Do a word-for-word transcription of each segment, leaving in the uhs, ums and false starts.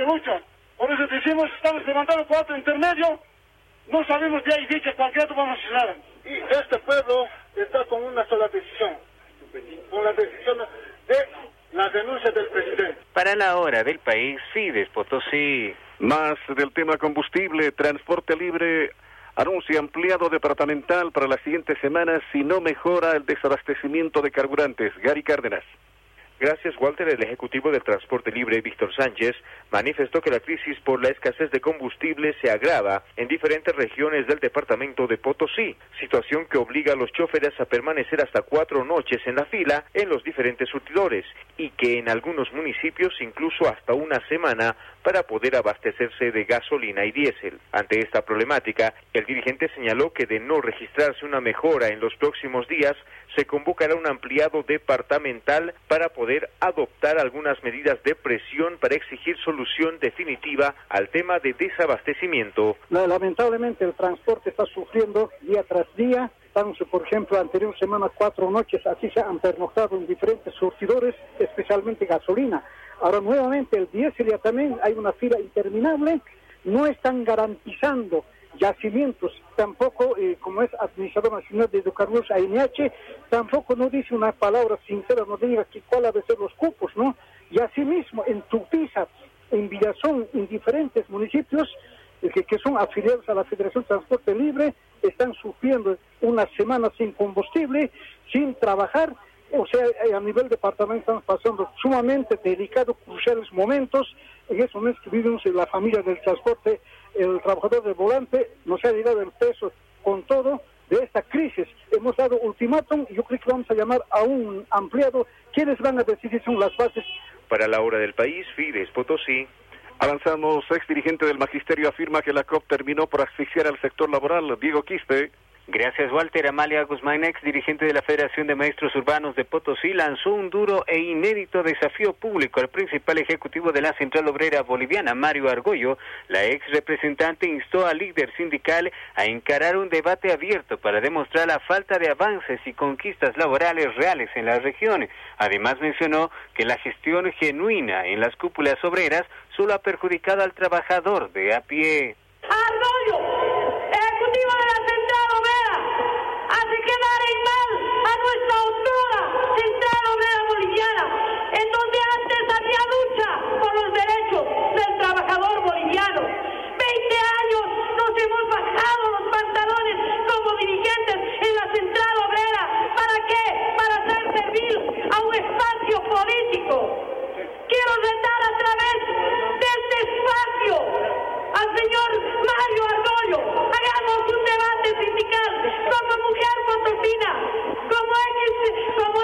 que lucha. Por eso decimos, estamos levantando cuatro intermedios, no sabemos de ahí dicha cualquier otro vamos a llegar. Y este pueblo está con una sola decisión, con la decisión de la denuncia del presidente. Para la hora del país, Fides Potosí. Más del tema combustible, Transporte Libre anuncia ampliado departamental para las siguientes semanas si no mejora el desabastecimiento de carburantes. Gary Cárdenas. Gracias, Walter. El ejecutivo del Transporte Libre, Víctor Sánchez, manifestó que la crisis por la escasez de combustible se agrava en diferentes regiones del departamento de Potosí, situación que obliga a los choferes a permanecer hasta cuatro noches en la fila en los diferentes surtidores y que en algunos municipios incluso hasta una semana para poder abastecerse de gasolina y diésel. Ante esta problemática, el dirigente señaló que de no registrarse una mejora en los próximos días, se convocará un ampliado departamental para poder adoptar algunas medidas de presión para exigir solución definitiva al tema de desabastecimiento. Lamentablemente el transporte está sufriendo día tras día. Estamos, por ejemplo, anterior semana, cuatro noches, así se han pernoctado en diferentes surtidores, especialmente gasolina. Ahora nuevamente el diésel ya también hay una fila interminable, no están garantizando yacimientos, tampoco, eh, como es Administrador Nacional de Hidrocarburos, A N H, tampoco no dice una palabra sincera, no diga que cuál ha de ser los cupos, ¿no? Y asimismo, en Tupiza, en Villazón, en diferentes municipios eh, que, que son afiliados a la Federación Transporte Libre, están sufriendo una semana sin combustible, sin trabajar. O sea, a nivel departamental estamos pasando sumamente delicados, cruciales momentos. En esos momentos que vivimos en la familia del transporte, el trabajador del volante nos ha llegado el peso con todo de esta crisis. Hemos dado ultimátum y yo creo que vamos a llamar a un ampliado. ¿Quiénes van a decidir son las bases? Para la hora del país, Fides Potosí. Avanzamos, ex dirigente del Magisterio afirma que la C O P terminó por asfixiar al sector laboral. Diego Quispe. Gracias, Walter. Amalia Guzmán, ex dirigente de la Federación de Maestros Urbanos de Potosí, lanzó un duro e inédito desafío público al principal ejecutivo de la Central Obrera Boliviana, Mario Argollo. La ex representante instó al líder sindical a encarar un debate abierto para demostrar la falta de avances y conquistas laborales reales en la región. Además mencionó que la gestión genuina en las cúpulas obreras solo ha perjudicado al trabajador de a pie. Argollo, ejecutivo de la Central Obrera, hace quedar en mal a nuestra autora Central Obrera Boliviana, en donde antes había lucha por los derechos del trabajador boliviano. Veinte años nos hemos bajado los pantalones como dirigentes en la Central Obrera. ¿Para qué? Para ser servil a un espacio político. Quiero retar a través de este espacio al señor Mario Argollo, hagamos un debate sindical como mujer potosina, como ex, como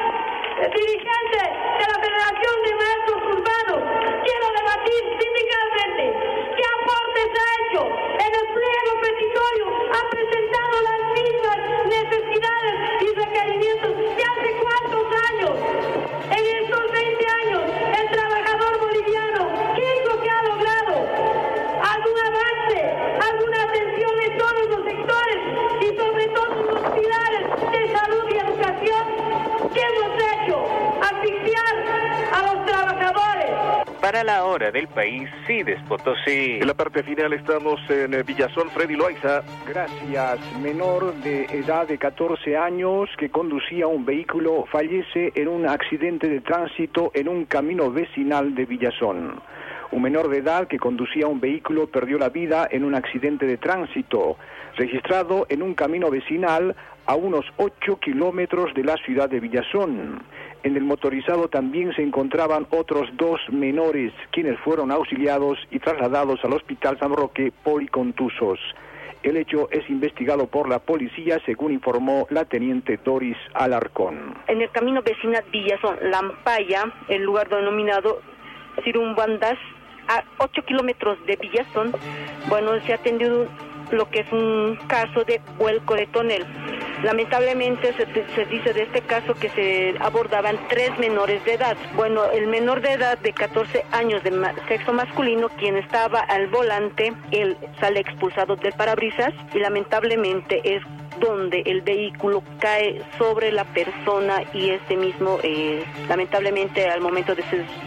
ex dirigente de la Federación de Maestros Urbanos. Quiero debatir sindicalmente qué aportes ha hecho en el pliego petitorio, ha presentado las mismas necesidades y requerimientos de hace cuántos años. En estos veinte años, el trabajador boliviano, ¿qué es lo que ha logrado? ¿Algún avance? ¿Alguna atención en todos los sectores y sobre todo los pilares de salud y educación? ¿Qué hemos hecho? Asfixiar a los trabajadores. Para la hora del país, Fides Potosí. En la parte final estamos en Villazón. Freddy Loaiza. Gracias. Menor de edad de catorce años que conducía un vehículo fallece en un accidente de tránsito en un camino vecinal de Villazón. Un menor de edad que conducía un vehículo perdió la vida en un accidente de tránsito registrado en un camino vecinal a unos ocho kilómetros de la ciudad de Villazón. En el motorizado también se encontraban otros dos menores, quienes fueron auxiliados y trasladados al Hospital San Roque policontusos. El hecho es investigado por la policía, según informó la teniente Doris Alarcón. En el camino vecinal Villazón, Lampaya, el lugar denominado Cirunbandas, a ocho kilómetros de Villazón, bueno, se ha atendido lo que es un caso de vuelco de tonel. Lamentablemente se, se dice de este caso que se abordaban tres menores de edad. Bueno, el menor de edad de catorce años de ma- sexo masculino, quien estaba al volante, él sale expulsado del parabrisas y lamentablemente es donde el vehículo cae sobre la persona y este mismo, eh, lamentablemente al momento de ser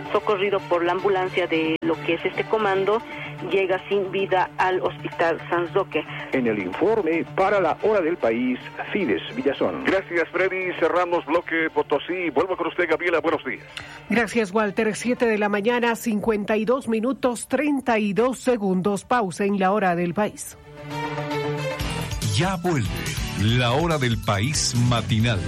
socorrido por la ambulancia de lo que es este comando, llega sin vida al Hospital San Roque. En el informe para la Hora del País, Fides Villazón. Gracias, Freddy. Cerramos bloque Potosí. Vuelvo con usted, Gabriela. Buenos días. Gracias, Walter. Siete de la mañana, cincuenta y dos minutos, treinta y dos segundos. Pausa en la Hora del País. Ya vuelve la Hora del País matinal.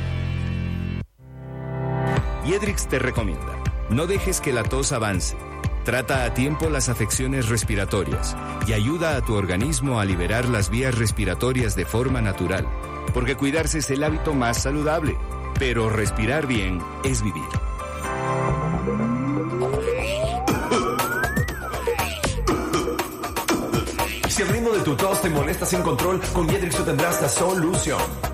Yedrix te recomienda: no dejes que la tos avance. Trata a tiempo las afecciones respiratorias y ayuda a tu organismo a liberar las vías respiratorias de forma natural, porque cuidarse es el hábito más saludable, pero respirar bien es vivir. Si el ritmo de tu tos te molesta sin control, con Yedrix tú tendrás la solución.